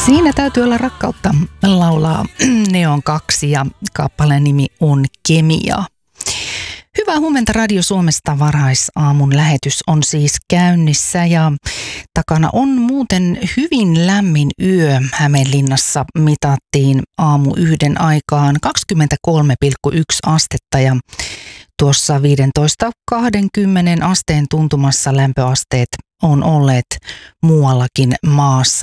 Siinä täytyy olla rakkautta, laulaa Neon 2 ja kappaleen nimi on Kemia. Hyvää huomenta Radio Suomesta, varhaisaamun lähetys on siis käynnissä ja takana on muuten hyvin lämmin yö. Hämeenlinnassa mitattiin aamu 1 aikaan 23,1 astetta ja tuossa 15-20 asteen tuntumassa lämpöasteet on olleet muuallakin maassa.